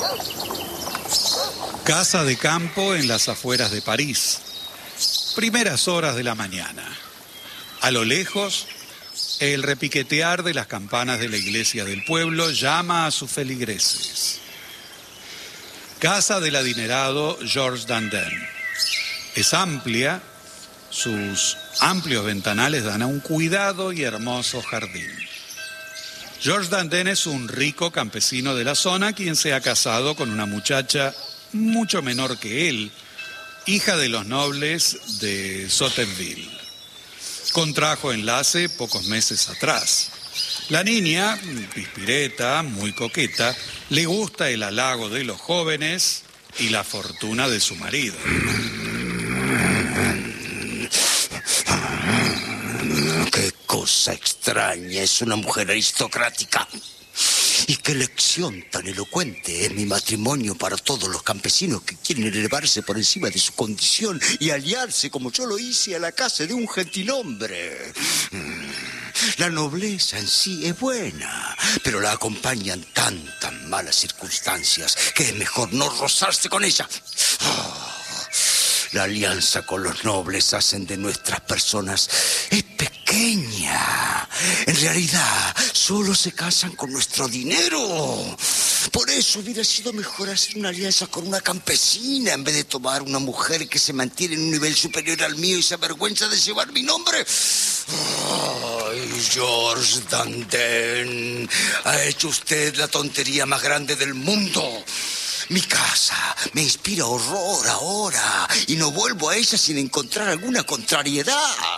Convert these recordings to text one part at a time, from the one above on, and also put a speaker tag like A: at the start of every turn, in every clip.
A: Casa de campo en las afueras de París. Primeras horas de la mañana. A lo lejos, el repiquetear de las campanas de la iglesia del pueblo llama a sus feligreses. Casa del adinerado Georges Dandin. Es amplia, sus amplios ventanales dan a un cuidado y hermoso jardín. Georges Dandin es un rico campesino de la zona quien se ha casado con una muchacha mucho menor que él, hija de los nobles de Sotteville. Contrajo enlace pocos meses atrás. La niña, pispireta, muy coqueta, le gusta el halago de los jóvenes y la fortuna de su marido.
B: Qué cosa extraña, es una mujer aristocrática. Y qué lección tan elocuente es mi matrimonio para todos los campesinos que quieren elevarse por encima de su condición y aliarse, como yo lo hice, a la casa de un gentilhombre. La nobleza en sí es buena, pero la acompañan tantas malas circunstancias que es mejor no rozarse con ella. La alianza con los nobles hacen de nuestras personas es pequeña. En realidad, solo se casan con nuestro dinero. Por eso hubiera sido mejor hacer una alianza con una campesina en vez de tomar una mujer que se mantiene en un nivel superior al mío y se avergüenza de llevar mi nombre. Ay, Georges Dandin, ha hecho usted la tontería más grande del mundo. Mi casa me inspira horror ahora y no vuelvo a ella sin encontrar alguna contrariedad.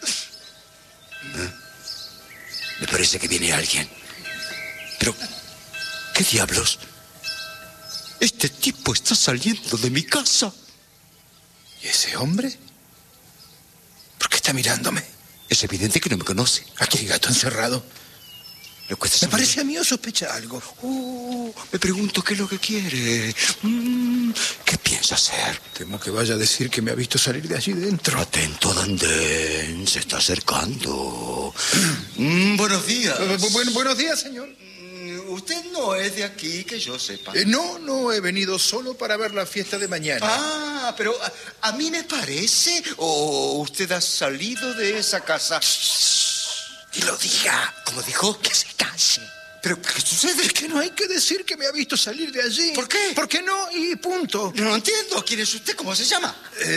B: Me parece que viene alguien. Pero, ¿qué diablos? Este tipo está saliendo de mi casa.
C: ¿Y ese hombre? ¿Por qué está mirándome?
B: Es evidente que no me conoce.
C: Aquí hay gato encerrado. Me parece a mí o sospecha algo.
B: Me pregunto qué es lo que quiere. ¿Qué piensa hacer?
C: Temo que vaya a decir que me ha visto salir de allí dentro.
B: Atento, Dandin. Se está acercando. Buenos días.
C: Buenos días, señor.
B: Usted no es de aquí, que yo sepa.
C: No, he venido solo para ver la fiesta de mañana.
B: Pero a mí me parece... ¿O usted ha salido de esa casa?
C: Y lo diga.
B: ¿Cómo dijo?
C: Que se calle.
B: ¿Pero qué sucede?
C: Es que no hay que decir que me ha visto salir de allí.
B: ¿Por qué?
C: ¿Por qué no? Y punto.
B: No entiendo. ¿Quién es usted? ¿Cómo se llama?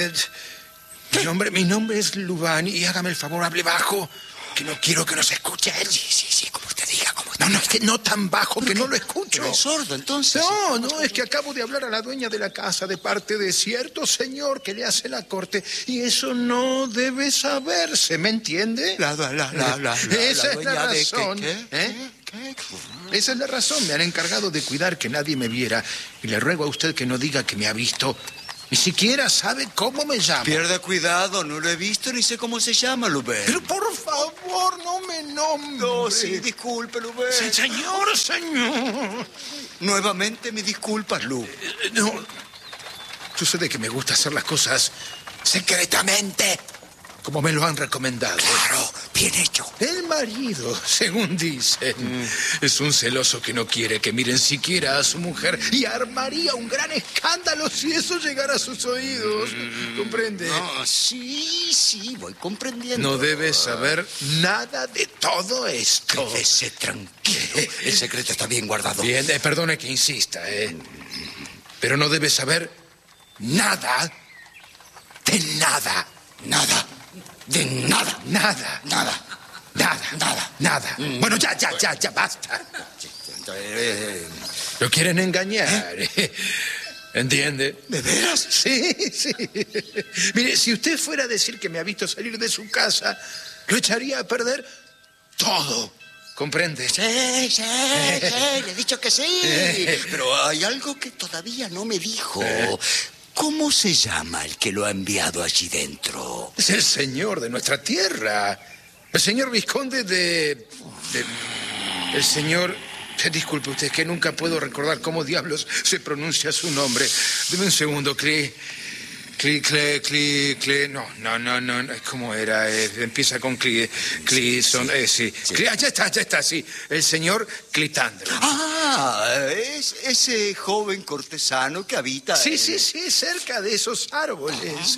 C: Mi nombre es Lubán y hágame el favor, hable bajo, que no quiero que nos escuche.
B: Sí, como usted diga,
C: No, es que no tan bajo que no lo escucho.
B: ¿Pero es sordo, entonces?
C: No, es que acabo de hablar a la dueña de la casa de parte de cierto señor que le hace la corte y eso no debe saberse, ¿me entiende? Esa es la razón.
B: ¿Qué?
C: Esa es la razón. Me han encargado de cuidar que nadie me viera y le ruego a usted que no diga que me ha visto. Ni siquiera sabe cómo me llamo.
B: Pierda cuidado, no lo he visto ni sé cómo se llama, Lubén.
C: Pero por favor, no me nombre.
B: No, sí, disculpe, Lubén.
C: Señor.
B: Nuevamente mis disculpas, Lu.
C: No, sucede que me gusta hacer las cosas secretamente, como me lo han recomendado.
B: Claro, bien hecho.
C: El marido, según dicen, es un celoso que no quiere que miren siquiera a su mujer y armaría un gran escándalo si eso llegara a sus oídos. ¿Comprende?
B: No, sí, voy comprendiendo.
C: No debe saber nada de todo esto.
B: Quédese tranquilo. El secreto está bien guardado.
C: Bien, perdone que insista, pero no debe saber nada de nada.
B: Nada. De nada.
C: Nada. Bueno, ya, basta. Lo quieren engañar. ¿Entiende?
B: ¿De veras?
C: Sí. Mire, si usted fuera a decir que me ha visto salir de su casa, lo echaría a perder todo. ¿Comprende?
B: Sí, le he dicho que sí. Pero hay algo que todavía no me dijo. ¿Cómo se llama el que lo ha enviado allí dentro?
C: Es el señor de nuestra tierra. El señor vizconde el señor... Disculpe usted, que nunca puedo recordar cómo diablos se pronuncia su nombre. Deme un segundo, Clee. No. ¿Cómo era? Empieza con sí. Ya está, sí. El señor Clitandro.
B: Es ese joven cortesano que habita...
C: Sí, cerca de esos árboles.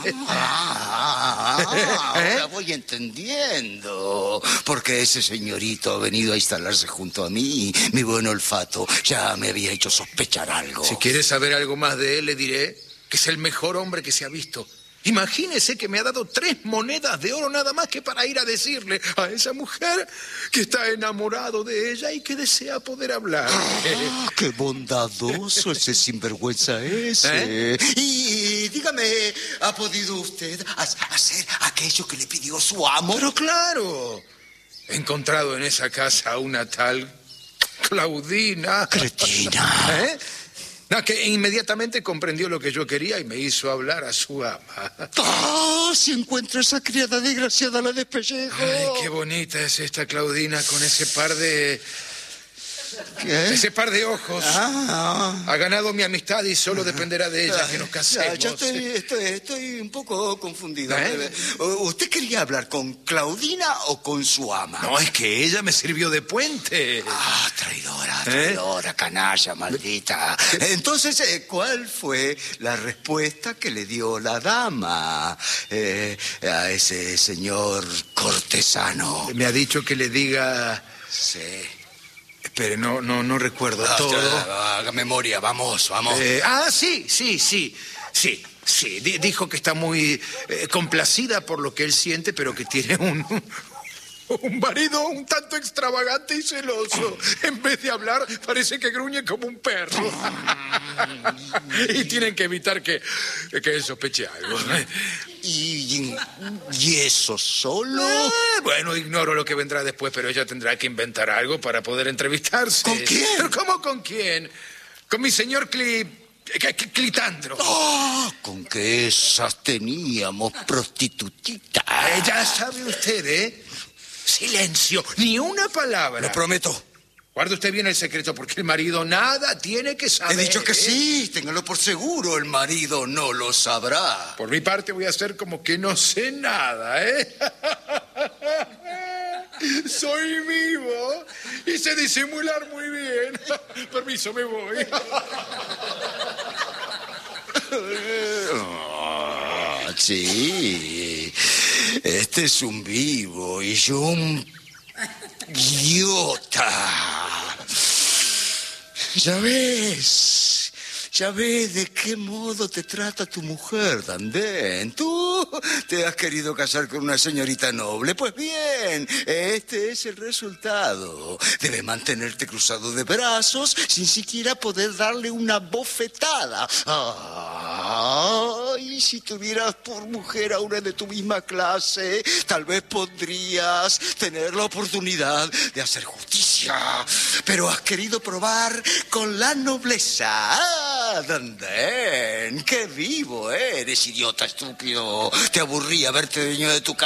B: Ahora voy entendiendo. Porque ese señorito ha venido a instalarse junto a mí. Mi buen olfato ya me había hecho sospechar algo.
C: Si quieres saber algo más de él, le diré que es el mejor hombre que se ha visto. Imagínese que me ha dado 3 monedas de oro nada más que para ir a decirle a esa mujer que está enamorado de ella y que desea poder hablar.
B: ¡Qué bondadoso ese sinvergüenza ese! Y dígame, ¿ha podido usted hacer aquello que le pidió su amo?
C: Pero claro, he encontrado en esa casa una tal Claudina.
B: Cretina.
C: Que inmediatamente comprendió lo que yo quería y me hizo hablar a su ama.
B: Si encuentro esa criada desgraciada, la despellejo.
C: Ay, qué bonita es esta Claudina con ese par de...
B: ¿Qué?
C: Ese par de ojos. Ha ganado mi amistad y solo dependerá de ella que nos casemos.
B: Ya estoy un poco confundido. ¿Usted quería hablar con Claudina o con su ama?
C: No, es que ella me sirvió de puente.
B: Traidora, canalla, maldita. Entonces, ¿cuál fue la respuesta que le dio la dama a ese señor cortesano?
C: Me ha dicho que le diga...
B: Sí.
C: Espere, no recuerdo todo.
B: Haga memoria, vamos.
C: Sí. Dijo que está muy complacida por lo que él siente, pero que tiene un marido un tanto extravagante y celoso. En vez de hablar, parece que gruñe como un perro. Y tienen que evitar que él sospeche algo.
B: ¿Y eso solo?
C: Bueno, ignoro lo que vendrá después, pero ella tendrá que inventar algo para poder entrevistarse.
B: ¿Con quién?
C: ¿Pero cómo con quién? Con mi señor Clitandro.
B: Con que esas teníamos prostitutitas.
C: Ya sabe usted, Silencio, ni una palabra.
B: Lo prometo.
C: Guarde usted bien el secreto, porque el marido nada tiene que saber.
B: He dicho que sí, téngalo por seguro, el marido no lo sabrá.
C: Por mi parte voy a hacer como que no sé nada, Soy vivo y sé disimular muy bien. Permiso, me voy.
B: Sí, este es un vivo y yo un idiota. Ya ves de qué modo te trata tu mujer, Dandén. Tú te has querido casar con una señorita noble. Pues bien, este es el resultado. Debes mantenerte cruzado de brazos sin siquiera poder darle una bofetada. Y si tuvieras por mujer a una de tu misma clase, tal vez podrías tener la oportunidad de hacer justicia. Pero has querido probar con la nobleza. Dandén, qué vivo eres, idiota estúpido. Te aburría verte dueño de tu casa.